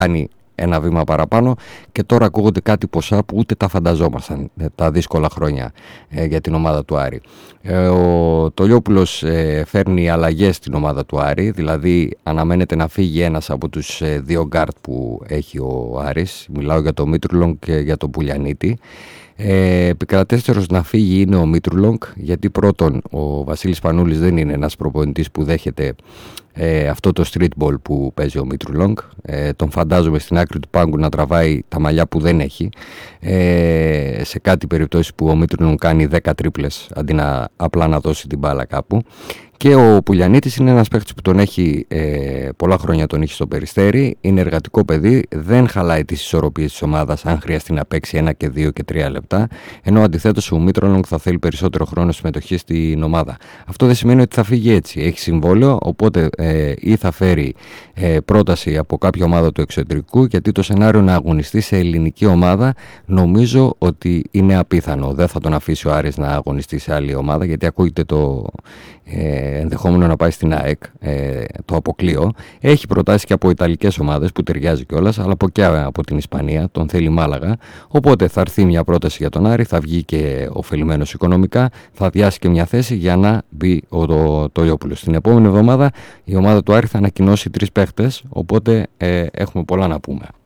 κάνει ένα βήμα παραπάνω και τώρα ακούγονται κάτι ποσά που ούτε τα φανταζόμασταν τα δύσκολα χρόνια για την ομάδα του Άρη. Ο Τολιόπουλος φέρνει αλλαγές στην ομάδα του Άρη, δηλαδή αναμένεται να φύγει ένας από τους δύο γκάρτ που έχει ο Άρης. Μιλάω για τον Μήτρουλονγκ και για τον Πουλιανίτη. Επικρατέστερος να φύγει είναι ο Μήτρουλονγκ, γιατί πρώτον ο Βασίλης Πανούλης δεν είναι ένας προπονητής που δέχεται αυτό το street ball που παίζει ο Μήτρουλονγκ. Τον φαντάζομαι στην άκρη του πάγκου να τραβάει τα μαλλιά που δεν έχει, σε κάτι περιπτώσει που ο Μήτρουλονγκ κάνει 10 τρίπλες αντί να απλά να δώσει την μπάλα κάπου. Και ο Πουλιανίτης είναι ένας παίκτης που τον έχει πολλά χρόνια, τον έχει στο Περιστέρι, είναι εργατικό παιδί, δεν χαλάει τις ισορροπίες της ομάδας αν χρειαστεί να παίξει 1 και 2 και 3 λεπτά, ενώ αντιθέτως ο Μήτρολονγκ θα θέλει περισσότερο χρόνο συμμετοχή στην ομάδα. Αυτό δεν σημαίνει ότι θα φύγει έτσι, έχει συμβόλαιο, οπότε ή θα φέρει πρόταση από κάποια ομάδα του εξωτερικού, γιατί το σενάριο να αγωνιστεί σε ελληνική ομάδα νομίζω ότι είναι απίθανο. Δεν θα τον αφήσει ο Άρης να αγωνιστεί σε άλλη ομάδα, γιατί ακούγεται το ενδεχόμενο να πάει στην ΑΕΚ, το αποκλείω. Έχει προτάσει και από ιταλικές ομάδες που ταιριάζει κιόλας, αλλά και από την Ισπανία, τον θέλει Μάλαγα. Οπότε θα έρθει μια πρόταση για τον Άρη, θα βγει και ωφελημένος οικονομικά, θα αδειάσει και μια θέση για να μπει ο Τολιόπουλος. Την επόμενη εβδομάδα η ομάδα του Άρη θα ανακοινώσει 3 παίχτες, οπότε έχουμε πολλά να πούμε.